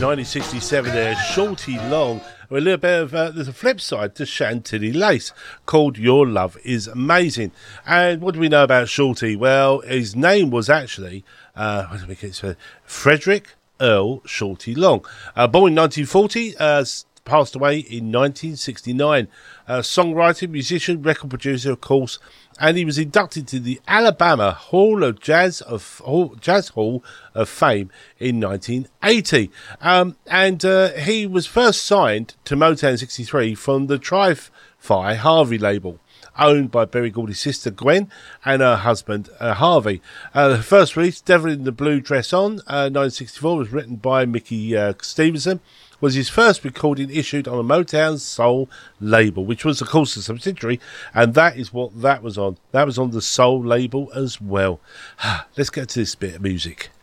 1967 there, Shorty Long. A little bit of, there's a flip side to Chantilly Lace called Your Love Is Amazing. And what do we know about Shorty? Well, his name was actually, Frederick Earl Shorty Long. Born in 1940, passed away in 1969. Songwriter, musician, record producer, of course, and he was inducted to the Alabama Jazz Hall of Fame in 1980. He was first signed to Motown 63 from the Tri-Fi Harvey label, owned by Berry Gordy's sister Gwen and her husband Harvey. The first release, Devil in the Blue Dress On, 1964, was written by Mickey Stevenson, was his first recording issued on a Motown Soul label, which was, of course, a subsidiary, and that is what that was on. That was on the Soul label as well. Let's get to this bit of music.